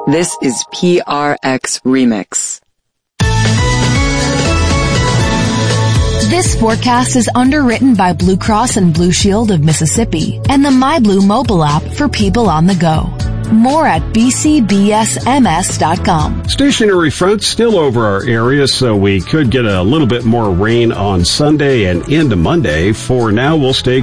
This is PRX Remix. This forecast is underwritten by Blue Cross and Blue Shield of Mississippi and the MyBlue mobile app for people on the go. More at bcbsms.com. Stationary fronts still over our area, so we could get a little bit more rain on Sunday and into Monday. For now, we'll stay